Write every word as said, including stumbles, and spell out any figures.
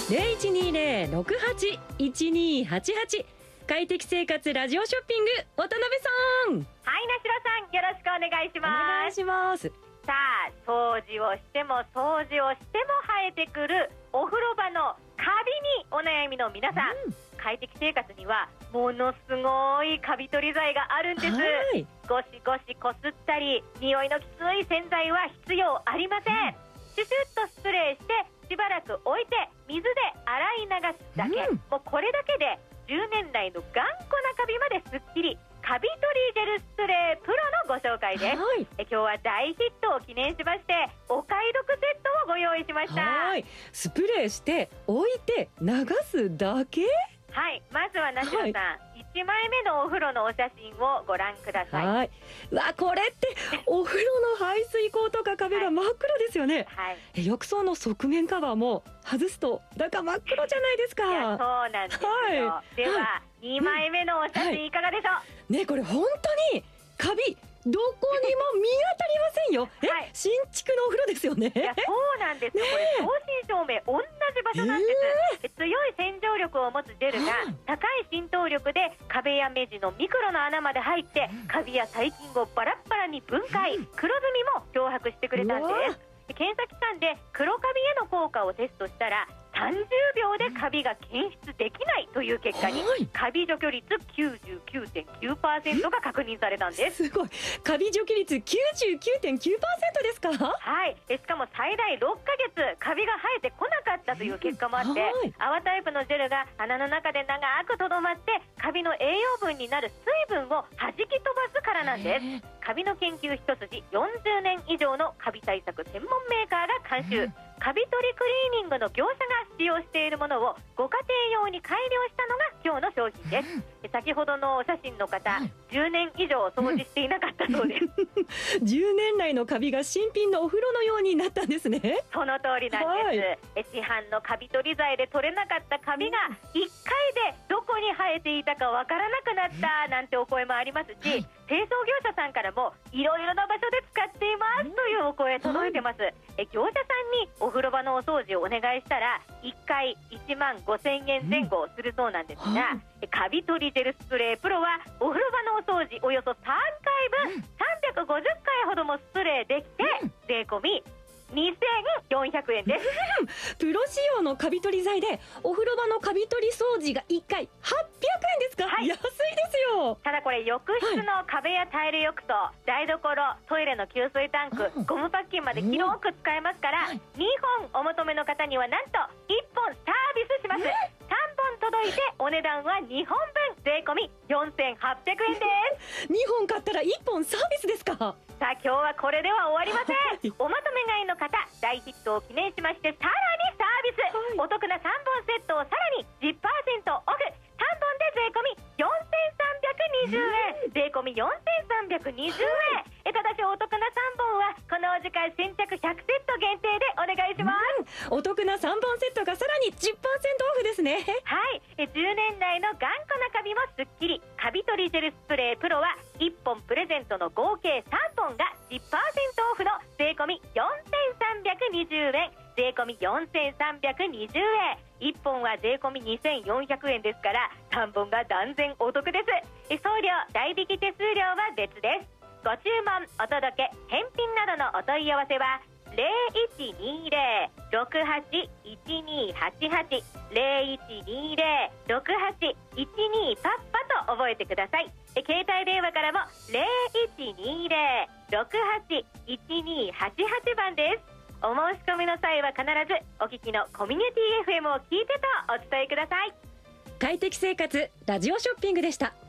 ゼロいちにゼロ ろくはち いちにはちはち、快適生活ラジオショッピング、渡辺さん。 はい、なしろさん、よろしくお願いします。 お願いします。 さあ、掃除をしても掃除をしても生えてくるお風呂場のカビにお悩みの皆さん、うん、快適生活にはものすごいカビ取り剤があるんです。ゴシゴシこすったり匂いのきつい洗剤は必要ありません、うん、シュシュッとスプレーしてしばらく置いて水で洗い流すだけ、うん、もうこれだけでじゅうねん来の頑固なカビまですっきり。カビ取りジェルスプレープロのご紹介です、はい、え今日は大ヒットを記念しましてお買い得セットをご用意しました。 はい、スプレーして置いて流すだけ。 はい、まずはなしろさん、はい、いちまいめのお風呂のお写真をご覧ください。 はい、うわ、これってお風呂の排水口とか壁が真っ黒ですよね、はい、え浴槽の側面カバーも外すと中真っ黒じゃないですか。 いや、そうなんですよ、はい、では、はい、にまいめのお写真いかがでしょう、はい、 ね、これ本当にカビどこにも見当たりませんよ。え、はい、新築のお風呂ですよね。 いや、そうなんですよ、ね、これ正真正銘同じ場所なんです、えー、強い洗浄力を持つジェルが高い浸透力で壁や目地のミクロの穴まで入ってカビや細菌をバラッバラに分解、黒ずみも漂白してくれたんです。検査機関で黒カビへの効果をテストしたらさんじゅうびょうでカビが検出できないという結果に、はい、カビ除去率 きゅうじゅうきゅうてんきゅうパーセント が確認されたんです。 すごい、カビ除去率 きゅうじゅうきゅうてんきゅうパーセント ですか。 はい、しかも最大ろっかげつカビが生えてこなかったという結果もあって、はい、泡タイプのジェルが穴の中で長くとどまってカビの栄養分になる水分を弾き飛ばすからなんです。カビの研究一筋よんじゅうねん以上のカビ対策専門メーカーが監修、うん、カビ取りクリーニングの業者が使用しているものをご家庭用に改良したのが今日の商品です、うん、先ほどのお写真の方、はい、じゅうねん以上掃除していなかったそうです、 うん、じゅうねん来のカビが新品のお風呂のようになったんですね。 その通りなんです、はい、え市販のカビ取り剤で取れなかったカビがいっかいでどこに生えていたかわからなくなったなんてお声もありますし、はい、清掃業者さんからもいろいろな場所で使っていますというお声届いてます、はい、え業者さんにお風呂場のお掃除をお願いしたらいっかいいちまんごせんえんぜん後するそうなんですが、うんはい、カビ取りジェルスプレープロはお風呂場のお掃除およそさんかいぶん、うん、さんびゃくごじゅっかいほどもスプレーできて、うん、税込みにせんよんひゃくえんです、 プロ仕様のカビ取り剤でお風呂場のカビ取り掃除がいっかいはっぴゃくえんですか、はい、安いですよ。 ただこれ浴室の壁やタイル浴槽、はい、台所、トイレの給水タンク、ゴムパッキンまで広く使えますから、はい、にほんお求めの方にはなんといっぽんサービスします。さんぼん届いてお値段はにほんぶん税込みよんせんはっぴゃくえんですにほん買ったらいっぽんサービスですか。 さあ今日はこれでは終わりません、はい、おまとめ買いの方大ヒットを記念しましてさらにサービス、はい、お得なさんぼんセットをさらに じゅっパーセント オフ、さんぼんで税込みよんせんさんびゃくにじゅうえん、税込みよんせんさんびゃくにじゅうえん、はい、えただしお得なさんぼんはこのお時間先着ひゃくセット限定でお願いします、 うん、お得なさんぼんセットがさらに じゅっパーセント オフですね。 はい、えじゅうねん来の頑固なカビもスッキリ、カビ取りジェルスプレープロはいっぽんプレゼントの合計さんぼんが じゅっパーセント オフの税込みよんせんさんびゃくにじゅうえん、税込みよんせんさんびゃくにじゅうえん、いっぽんは税込みにせんよんひゃくえんですからさんぼんが断然お得です。送料代引き手数料は別です。ご注文お届け返品などのお問い合わせはゼロいちにゼロ ろくはち いちにはちはち ゼロいちにゼロ ろくはち いちにパッパと覚えてください。携帯電話からもゼロいちにゼロ ろくはち いちにはちはちばんです。お申し込みの際は必ずお聞きのコミュニティ エフエム を聞いてとお伝えください。 快適生活ラジオショッピングでした。